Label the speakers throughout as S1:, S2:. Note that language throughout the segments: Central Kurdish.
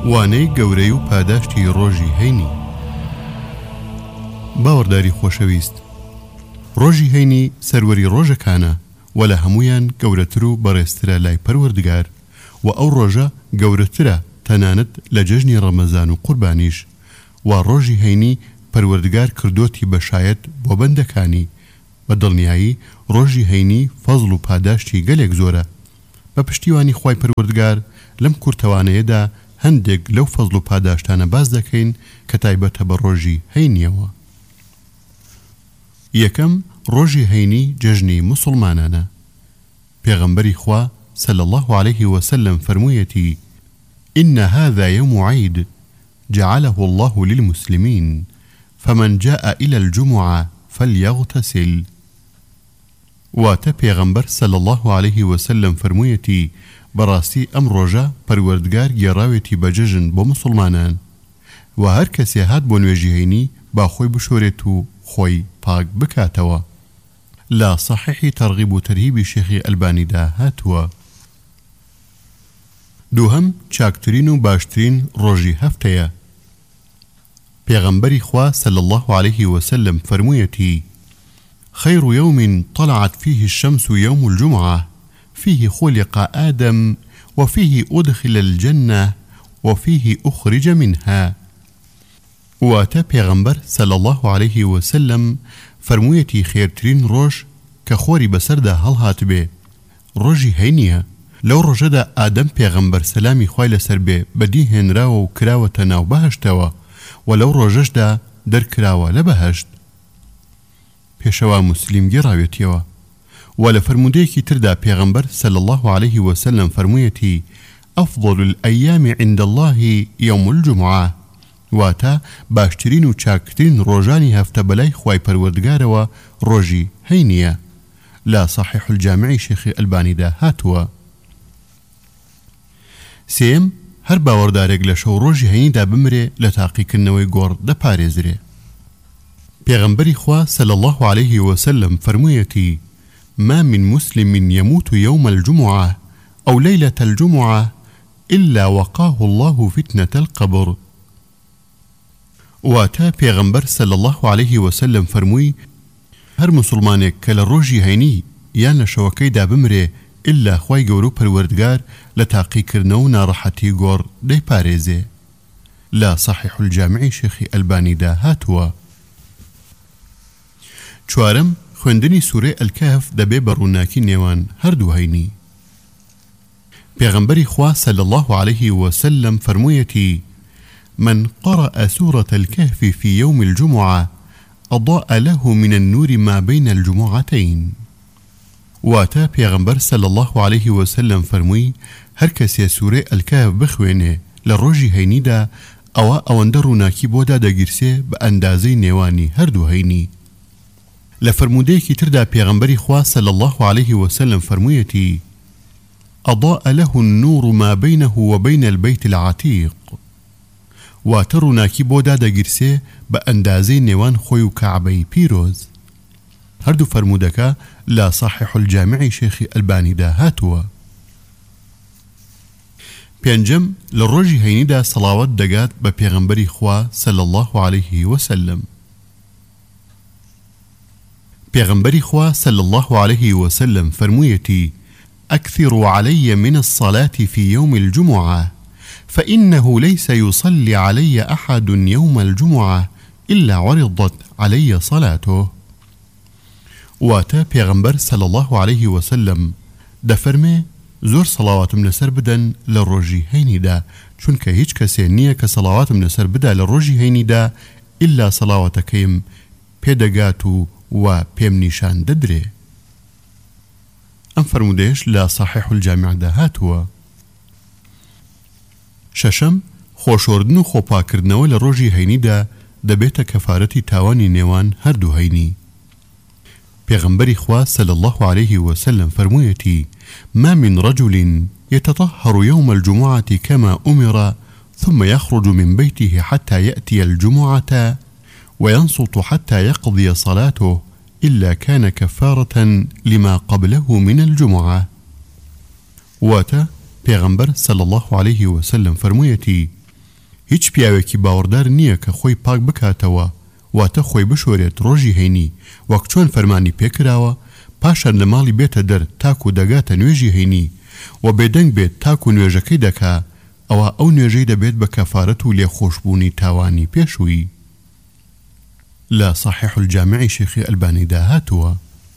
S1: وانەی گەورەی و پاداشتی ڕۆژی هەینی. باوەڕداری خۆشەویست، ڕۆژی هەینی سەروەری ڕۆژەکانە و لە هەمویان گەورەتر و بەڕێزترە لای پەروەردگار و ئەو ڕۆژە گەورەترە تەنانەت لە جەژنی ڕەمەزان و قوربانیش. و ڕۆژی هەینی پەروەردگار کردوتی بەشایەت بۆ بەندەکانی. بە دڵنیایی ڕۆژی هەینی فەزڵ و پاداشتی گەلێک زۆرە. بە پشتیوانی خوای پەروەردگار لەم کورتەوانەیەدا هەندێک لەو فەزڵ و پاداشتانە باز دەکەین کە تایبەتە بە ڕۆژی هەینیەوە. یەکەم، ڕۆژی هەینی جەژنی موسڵمانانە. پێغەمبەری خوا صلى الله عليه وسلم فرموویەتی: إن هذا يوم عيد جعله الله للمسلمين فمن جاء إلى الجمعة فليغتسل. واتە پێغەمبەر صلى الله عليه وسلم فرموویەتی: بەڕاستی ئەم ڕۆژە پەروەردگار گێڕاوێتی بە جەژن بۆ موسڵمانان و هەر کەسێ هات بۆ نوێژی هەینی با خۆی بشۆرێت و خۆی پاک بکاتەوە. لا صحیحی تەرغیب و تەرهیبی شێخی ئەلبانیدا هاتووە. دووهەم، چاکترین و باشترین ڕۆژی هەفتەیە. پێغەمبەری خوا صلى الله عليه وسلم فرموویەتی: خير يوم طلعت فيه الشمس يوم الجمعة فيه خلق آدم وفيه أدخل الجنة وفيه أخرج منها. واتە پێغەمبەر صلى الله عليه وسلم فرموویەتی خێرترین ڕۆژ کە خۆری بەسەردا هەڵهات بێ ڕۆژی هەینیە. لەو ڕۆژەدا ئادەم پێغەمبەر سەلامی خوای لەسەر بێ بەدی هێنراوە و کراوەتە ناو بەهەشتەوە و لەو ڕۆژەشدا دەرکراوە لە بەهەشت. پێشەوا موسلیم گێڕاوێتیەوە. و لە فرمودەیەکی تردا پێغەمبەر صلى الله عليه وسلم فرموویەتی: أفضل الأيام عند الله يوم الجمعة. واتە باشترین و چاکترین ڕۆژانی هەفتە بەلای خوای پەروەردگارەوە ڕۆژی هەینیە. لا صحیح الجامعی شێخی ئەلبانیدا هاتووە. سێم، هەر باوەڕدارێک لە شەو ڕۆژی هەینیدا بمرێ لە تاقیکردنەوەی گۆڕ دەپارێزرێ. پێغەمبەری خوا صلى الله عليه وسلم فرموویەتی: ما من مسلم يموت يوم الجمعة أو ليلة الجمعة إلا وقاه الله فتنة القبر. واتە پێغەمبەر صلى الله عليه وسلم فرمووی: هەر مسلمانێک کە لە ڕۆژی هەینی یان لە شەوەکەیدا بمرێ ئللا خوای گەورە و پەروەردگار لە تاقیکردنەوە و ناڕەحەتی گۆڕ دەیپارێزێ. لا صحیح الجامعی شێخی ئەلبانیدا هاتووە. چوارەم، خوێندنی سوورەی ئەلکەهف دەبێ بە ڕووناکی نێوان هەردوو هەینی. پێغەمبەری خوا صلى الله عليه وسلم فرموویەتی: من قرأ سورة الكهف في يوم الجمعة أضاء له من النور ما بين الجمعتين. واتە پێغەمبەر صلى الله عليه وسلم فرمووی: هەر کەسێ سوورەی ئەلکەهف بخوێنێ لە ڕۆژی هەینیدا ئەوە ئەوەندە ڕووناکی بۆدا دەگیرسێ بە ئەندازەی نێوانی هەردوو هەینی. لە فرمودەیەکی تردا پێغەمبەری خوا صلى الله عليه وسلم فرموویەتی: أضاء له النور ما بينه وبين البيت العتيق. واتە ڕووناکی بۆدا دەگیرسێ بە ئەندازەی نێوان خۆی و کەعبەی پیرۆز. هەردوو فرمودەکە لا صحیح الجامعی شێخی ئەلبانیدا هاتووە. پێنجەم، لە ڕۆژی هەینیدا سەڵاوەت دەگات بە پێغەمبەری خوا صلى الله عليه وسلم. پێغەمبەری خوا صلى الله عليه وسلم فرموویەتی: أكثروا علي من الصلاة في يوم الجمعة فإنه ليس يصلي علي أحد يوم الجمعة إلا عرضت علي صلاته. واتە پێغەمبەر صلى الله عليه وسلم دەفەرمێ زۆر سەڵاواتم لەسەر بدەن لە ڕۆژی هەینیدا، چونکە هیچ کەسێ نییە کە سەڵاواتم لەسەر بدا لە ڕۆژی هەینیدا ئللا سەڵاواتەکەیم پێدەگات و پێم نیشان دەدرێ. ئەم فەرمودەیەش لە صحیح الجامعدا هاتووە. شەشەم، خۆشۆردن و خۆپاکردنەوە لە ڕۆژی هەینیدا دەبێتە کەفارەتی تاوانی نێوان هەردوو هەینی. پێغەمبەری خوا صلى الله عليه وسلم فرموویەتی: ما من رجل يتطهر يوم الجمعة كما أمر ثم يخرج من بيته حتى يأتي الجمعة وينصت حتى يقضي صلاته إلا كان كفارة لما قبله من الجمعة. واتە پێغەمبەر صلى الله عليه وسلم فرموویەتی: هیچ پیاوێکی باوەڕدار نییە کە خۆی پاک بکاتەوە واتە خۆی بشۆرێت ڕۆژی هەینی وەک چۆن فەرمانی پێکراوە پاشان لە ماڵی بێتە دەر تاکو دەگاتە نوێژی هەینی و بێدەنگ بێت تاکو نوێژەکەی دەکا ئەوە ئەو نوێژەی دەبێت بە کەفارەت و لێخۆشبوونی تاوانی پێشووی. لە صحیح الجامعی شێخی ئەلبانیدا هاتووە.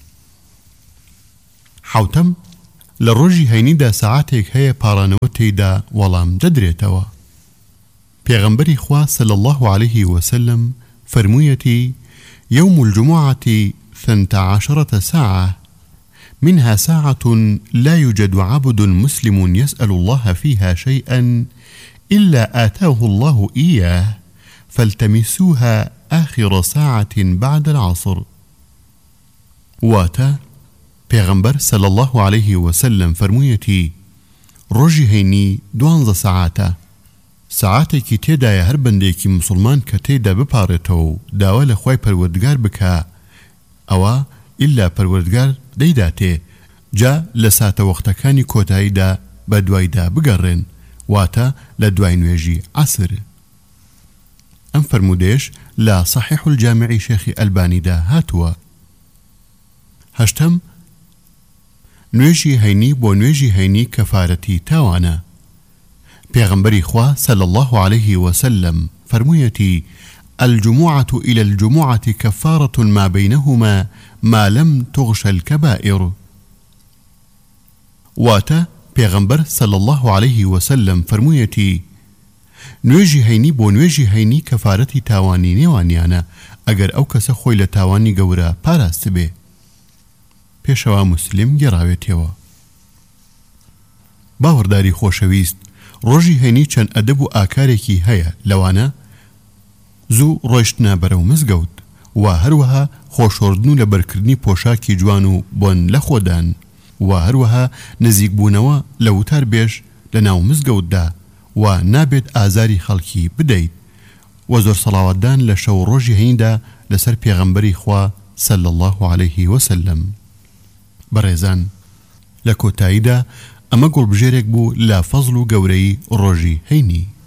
S1: حوتەم لە ڕۆژی هەینیدا سەعاتێک هەیە پاڕانەوە تێیدا وەڵام دەدرێتەوە. پێغەمبەری خوا صلی الله عليه وسلم فرموویەتی يوم الجمعة 12 ساعة منها ساعة لا يوجد عبد مسلم يسأل الله فيها شيئا إلا آتاه الله إياه فالتمسوها آخر ساعة بعد العصر. واتا پیغمبر صلی الله عليه وسلم فرموویەتی ڕۆژی هەینی 12 ساعاتە، ساعاتێکی تێدایە هەر بەندێکی مسلمان کە تێدا بپارێتەوە و داوا لە خوای پەروەردگار بکە ئەوە ئیلا پەروەردگار دەیداتێ جا لە ساتە وەختەکانی کۆتاییدا بە دوایدا بگەڕێن واتە لە دوای نوێژی عەسر. ئەم فەرمودەیەش لە صحیح الجامعی شێخی ئەلبانیدا هاتووە. هەشتەم نوێژی هەینی بۆ نوێژی هەینی کەفارەتی تاوانە. پێغەمبەری خوا صلی الله عليه وسلم فرموویەتی الجمعة إلى الجمعة كفارة ما بينهما ما لم تغش الكبائر. واتا پێغەمبەر صلی الله عليه وسلم فرموویەتی نوێژی هەینی بۆ نوێژی هەینی کەفارەتی تاوانی نێوانیانە ئەگەر ئەو کەسە خۆی لە تاوانی گەورە پاراست بێ. پێشەوە مسلم گێڕاوێتەوە. باوەڕداری خۆشەویست، ڕۆژی هەینی چەند ئەدەب و ئاکارێکی هەیە لەوانە زوو ڕۆیشتنە بەرەو مزگەوت و هەروەها خۆشۆردن و لەبەرکردنی پۆشاکی جوان و بۆن لە خۆدان و هەروەها نزیک بوونەوە لە وتار بێژ لە ناو مزگەوتدا و نابێت ئازاری خەڵکی بدەیت و زۆر سەڵاوەتدان لە شەو ڕۆژی هەیندا لەسەر پێغەمبەری خوا صلی الله عليه وسلم. بەڕێزان لە کۆتاییدا ئەمە گوڵبژێرێک بوو لە فەزڵ و گەورەی ڕۆژی هەینی.